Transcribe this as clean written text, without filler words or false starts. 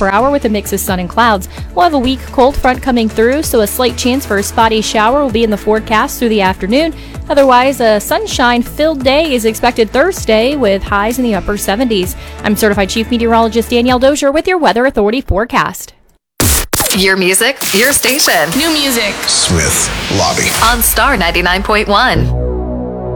per hour with a mix of sun and clouds. We'll have a weak cold front coming through, so a slight chance for a spotty shower will be in the forecast through the afternoon. Otherwise, a sunshine-filled day is expected Thursday with highs in the upper 70s. I'm Certified Chief Meteorologist Danielle Dozier with your Weather Authority forecast. Your music, your station. New music. Smith Lobby. On Star 99.1.